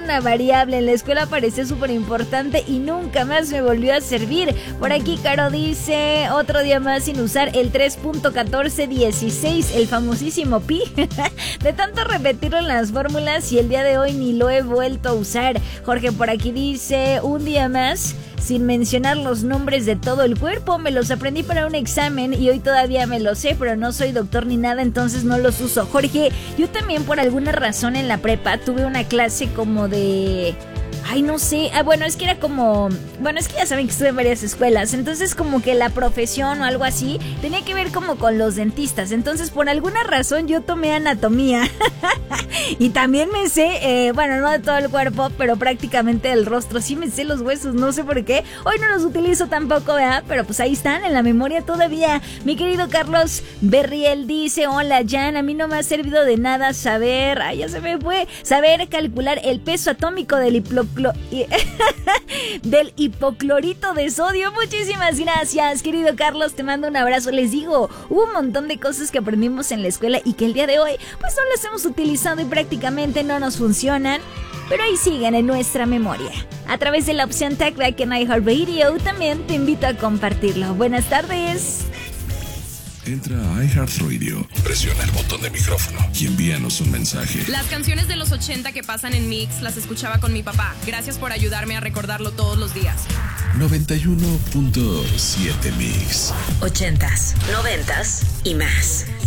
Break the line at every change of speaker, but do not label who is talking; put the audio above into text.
una variable. En la escuela parecía súper importante y nunca más me volvió a servir. Por aquí Caro dice, otro día más sin usar el 3.1416, el famosísimo pi. De tanto repetirlo en las fórmulas y el día de hoy ni lo he vuelto a usar. Jorge por aquí dice, un día más sin mencionar los nombres de todo el cuerpo. Me los aprendí para un examen y hoy todavía me los sé, pero no soy doctor ni nada, entonces no los uso. Jorge, yo también por alguna razón en la prepa tuve una clase como de... Ay, no sé, bueno, es que era como... Bueno, es que ya saben que estuve en varias escuelas, entonces como que la profesión o algo así tenía que ver como con los dentistas, entonces por alguna razón yo tomé anatomía y también me sé, bueno, no de todo el cuerpo, pero prácticamente del rostro, sí me sé los huesos, no sé por qué, hoy no los utilizo tampoco, ¿verdad? Pero pues ahí están, en la memoria todavía. Mi querido Carlos Berriel dice, hola Jan, a mí no me ha servido de nada saber, ay, ya se me fue, saber calcular el peso atómico del del hipoclorito de sodio. Muchísimas gracias, querido Carlos, te mando un abrazo. Les digo, hubo un montón de cosas que aprendimos en la escuela y que el día de hoy pues no las hemos utilizado y prácticamente no nos funcionan, pero ahí siguen en nuestra memoria. A través de la opción TalkBack en iHeartRadio también te invito a compartirlo. Buenas tardes.
Entra a iHeartRadio, presiona el botón de micrófono y envíanos un mensaje.
Las canciones de los 80 que pasan en Mix las escuchaba con mi papá. Gracias por ayudarme a recordarlo todos los días.
91.7 Mix.
80s, 90s y más.